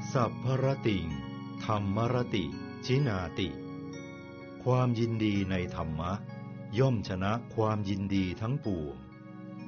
สัพพรติงธรรมรติชินาติความยินดีในธรรมะย่อมชนะความยินดีทั้งปวง